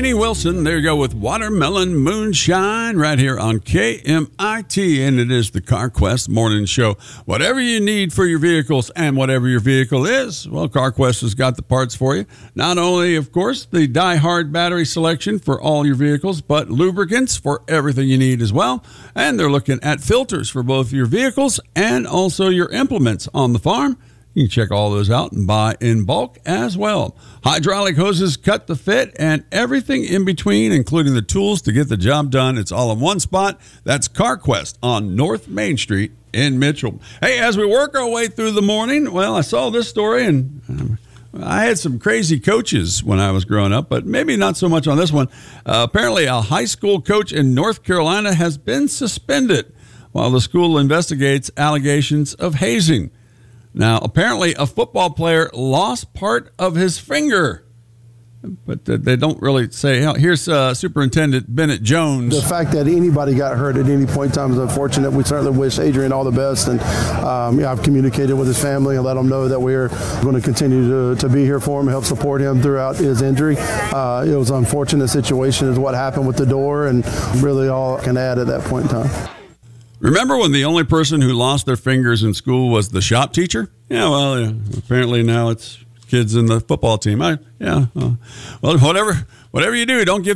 Lainey Wilson, there you go with Watermelon Moonshine right here on KMIT, and it is the CarQuest Morning Show. Whatever you need for your vehicles and whatever your vehicle is, well, CarQuest has got the parts for you. Not only, of course, the die-hard battery selection for all your vehicles, but lubricants for everything you need as well. And they're looking at filters for both your vehicles and also your implements on the farm. You can check all those out and buy in bulk as well. Hydraulic hoses cut the fit and everything in between, including the tools to get the job done. It's all in one spot. That's CarQuest on North Main Street in Mitchell. Hey, as we work our way through the morning, well, I saw this story, and I had some crazy coaches when I was growing up, but maybe not so much on this one. Apparently, a high school coach in North Carolina has been suspended while the school investigates allegations of hazing. Now, apparently, a football player lost part of his finger, but they don't really say. Here's Superintendent Bennett Jones. The fact that anybody got hurt at any point in time is unfortunate. We certainly wish Adrian all the best, and I've communicated with his family and let them know that we're going to continue to be here for him and help support him throughout his injury. It was an unfortunate situation is what happened with the door, and really all I can add at that point in time. Remember when the only person who lost their fingers in school was the shop teacher? Yeah, well, apparently now it's kids in the football team. Well, whatever you do, don't give